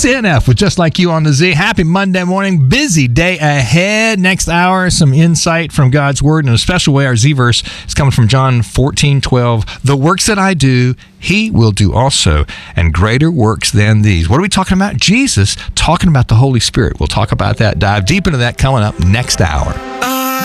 CNF with Just Like You on the Z. Happy Monday morning. Busy day ahead. Next hour, some insight from God's Word. In a special way, our Z verse is coming from John 14:12. The works that I do, He will do also, and greater works than these. What are we talking about? Jesus talking about the Holy Spirit. We'll talk about that, dive deep into that coming up next hour.